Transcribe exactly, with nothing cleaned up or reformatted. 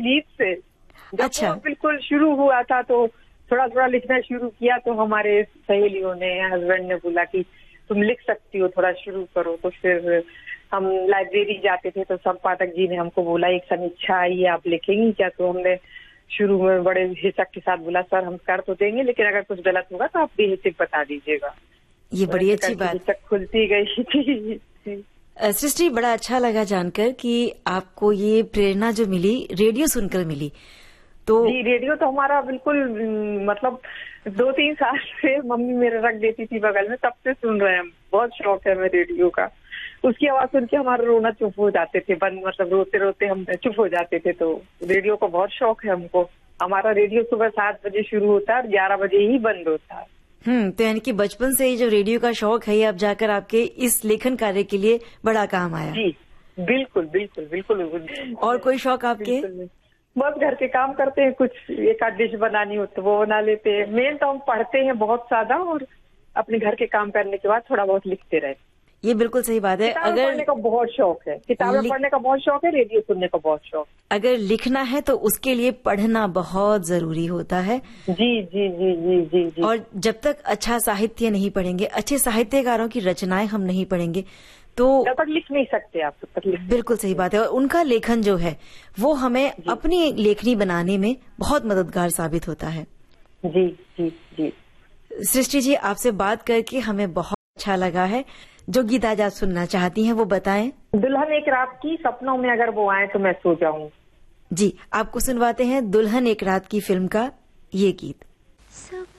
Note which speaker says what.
Speaker 1: नींद से। जब
Speaker 2: अच्छा।
Speaker 1: वो बिल्कुल शुरू हुआ था तो थोड़ा थोड़ा लिखना शुरू किया, तो हमारे सहेलियों ने, हस्बैंड ने बोला कि तुम लिख सकती हो, थोड़ा शुरू करो। तो फिर हम लाइब्रेरी जाते थे तो संपादक जी ने हमको बोला एक समीक्षा आई है, आप लिखेंगी क्या? तो हमने शुरू में बड़े हिचक के साथ बोला सर हम कर तो देंगे, लेकिन अगर कुछ गलत होगा तो आप बेहिचक बता दीजिएगा।
Speaker 2: ये बड़ी अच्छी बात।
Speaker 1: हिचक खुलती गई थी।
Speaker 2: सृष्टि, बड़ा अच्छा लगा जानकर कि आपको ये प्रेरणा जो मिली रेडियो सुनकर मिली। तो
Speaker 1: जी, रेडियो तो हमारा बिल्कुल मतलब दो तीन साल से मम्मी मेरे रख देती थी बगल में, तब से सुन रहे हैं हम। बहुत शौक है हमें रेडियो का। उसकी आवाज सुन के हमारा रोना चुप हो जाते थे, बंद मतलब रोते रोते हम चुप हो जाते थे। तो रेडियो का बहुत शौक है हमको। हमारा रेडियो सुबह सात बजे शुरू होता है और ग्यारह बजे ही बंद होता है।
Speaker 2: हम्म तो यानी कि बचपन से ही जो रेडियो का शौक है, अब जाकर आपके इस लेखन कार्य के लिए बड़ा काम आया।
Speaker 1: जी बिल्कुल बिल्कुल बिल्कुल।
Speaker 2: और कोई शौक आपके?
Speaker 1: बस घर के काम करते हैं, कुछ एक आध डिश बनानी हो तो वो बना लेते हैं। मेन तो हम पढ़ते हैं बहुत ज्यादा, और अपने घर के काम करने के बाद थोड़ा बहुत लिखते रहते।
Speaker 2: ये बिल्कुल सही बात है।
Speaker 1: किताबें
Speaker 2: अगर
Speaker 1: पढ़ने का बहुत शौक है, किताबें
Speaker 2: लिख...
Speaker 1: पढ़ने का बहुत शौक है, रेडियो सुनने का बहुत शौक।
Speaker 2: अगर लिखना है तो उसके लिए पढ़ना बहुत जरूरी होता है।
Speaker 1: जी जी जी जी जी जी।
Speaker 2: और जब तक अच्छा साहित्य नहीं पढ़ेंगे, अच्छे साहित्यकारों की रचनाएं हम नहीं पढ़ेंगे तो
Speaker 1: तब तक लिख नहीं सकते आप। तब तक लिख
Speaker 2: बिल्कुल सही बात है। और उनका लेखन जो है वो हमें अपनी लेखनी बनाने में बहुत मददगार साबित होता है।
Speaker 1: जी जी जी।
Speaker 2: सृष्टि जी, आपसे बात करके हमें बहुत अच्छा लगा है। जो गीत आज आप सुनना चाहती हैं वो बताएं।
Speaker 1: दुल्हन एक रात की, सपनों में अगर वो आए तो मैं सो जाऊं।
Speaker 2: जी, आपको सुनवाते हैं दुल्हन एक रात की फिल्म का ये गीत।